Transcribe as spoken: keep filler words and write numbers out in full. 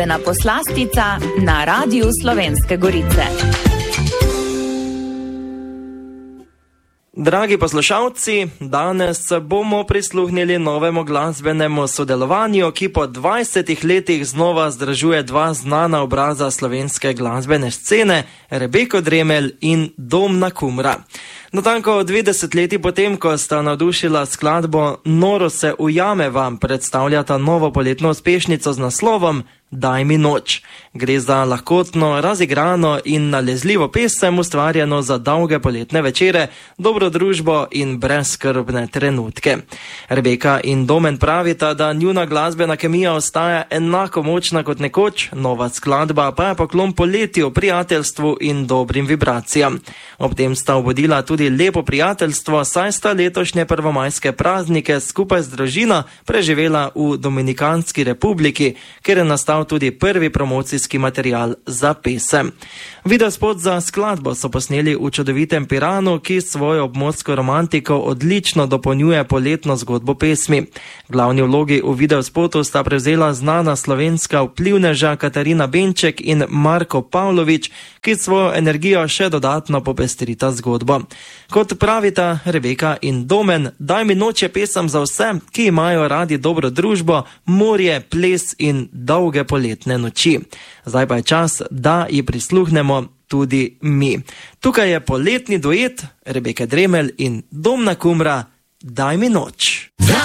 Na poslastica na Radiu Slovenske Gorice. Dragi poslušalci, danes bomo prisluhnili novemu glasbenemu sodelovanju, ki po dvajsetih letih znova združuje dva znana obraza slovenske glasbene scene, Rebeko Dremelj in Domna Kumra. Natanko dve desetletji potem, ko sta navdušila skladbo Noro se ujame, vam predstavljata novo poletno uspešnico z naslovom Daj mi noč. Gre za lahkotno, razigrano in nalezljivo pesem, ustvarjeno za dolge poletne večere, dobro družbo in brezskrbne trenutke. Rebeka in Domen pravita, da njuna glasbena kemija ostaja enako močna kot nekoč, nova skladba pa je poklon poletju, prijateljstvu in dobrim vibracijam. Ob tem sta obudila tudi lepo prijateljstvo, saj sta letošnje prvomajske praznike skupaj z družino preživela v Dominikanski republiki, kjer je nastal tudi prvi promocijski material za pesem. Videospot za skladbo so posneli v čudovitem Piranu, ki svojo obmorsko romantiko odlično dopolnjuje poletno zgodbo pesmi. Glavni vlogi v videospotu sta prevzela znana slovenska vplivneža Katarina Benček in Marko Pavlović, ki svojo energijo še dodatno popestrita zgodbo. Kot pravita Rebeka in Domen, Daj mi noč je pesem za vse, ki imajo radi dobro družbo, morje, ples in dolge poletne noči. Zdaj pa je čas, da ji prisluhnemo tudi mi. Tukaj je poletni duet Rebeke Dremelj in Domna Kumra, Daj mi noč.